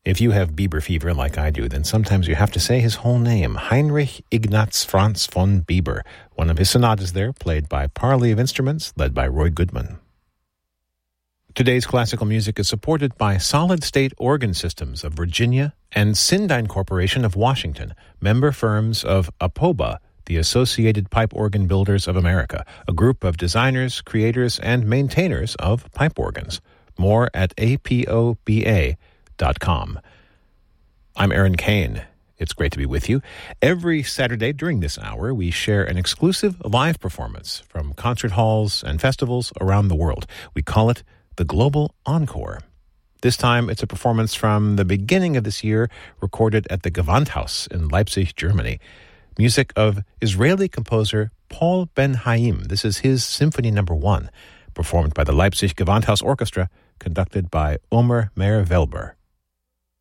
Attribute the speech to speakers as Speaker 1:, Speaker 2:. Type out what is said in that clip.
Speaker 1: If you have Bieber fever like I do, then sometimes you have to say his whole name, Heinrich Ignaz Franz von Bieber. One of his sonatas there, played by Parley of Instruments, led by Roy Goodman. Today's classical music is supported by Solid State Organ Systems of Virginia and Syndyne Corporation of Washington, member firms of APOBA, the Associated Pipe Organ Builders of America, a group of designers, creators, and maintainers of pipe organs. More at apoba.com. I'm Aaron Kane. It's great to be with you. Every Saturday during this hour, we share an exclusive live performance from concert halls and festivals around the world. We call it the Global Encore. This time, it's a performance from the beginning of this year, recorded at the Gewandhaus in Leipzig, Germany. Music of Israeli composer Paul Ben-Haim. This is his Symphony No. 1, performed by the Leipzig Gewandhaus Orchestra, conducted by Omer Meir-Welber.